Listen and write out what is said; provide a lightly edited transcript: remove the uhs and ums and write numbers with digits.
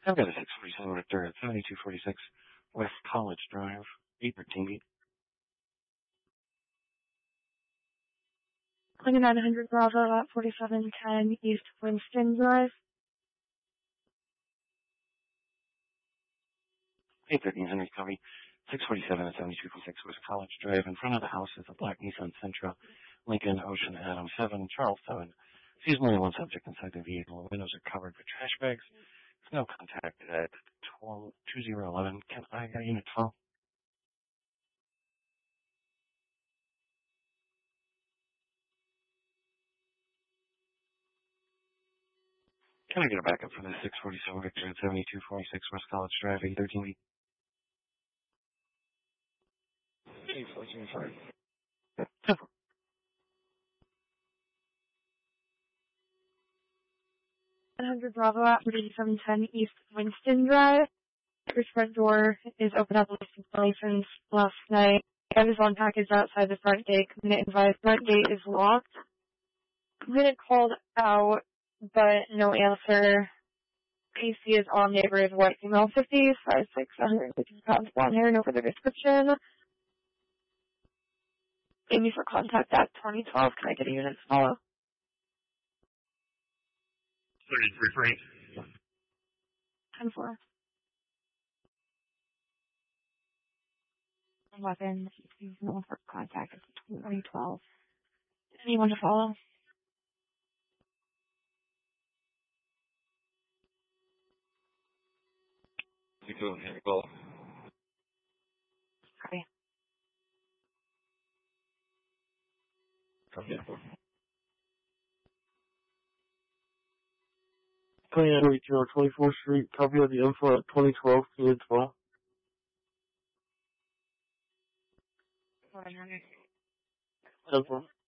I've got a 647 Victor at 7246 West College Drive, 813. 2900 Bravo at 4710 East Winston Drive. 813 copy. 647 at 7246 West College Drive. In front of the house is a black Nissan Sentra, Lincoln Ocean Adam 7, Charles 7. Seasonally one subject inside the vehicle. Windows are covered with trash bags. There's no contact at 2011. Can I get unit 12? Can I get a backup for the 647 Victor at 7246 West College Drive, 813? 100 Bravo at 4710 East Winston Drive. Your front door is open up license last night. I have his one package outside the front gate. Committed advised front gate is locked. Committed called out, but no answer. PC is on neighbor is white female 50, 5'6", 150 pounds, blonde hair, no further description. Amy for contact at 2012. Can I get a unit to follow? 33 Frank. 10-4. 11, no for contact at 2012. Anyone to follow? You go ahead, go. Copy. Copy. 24th Street, copy of the info at 2012, unit 12. 100. 10-4.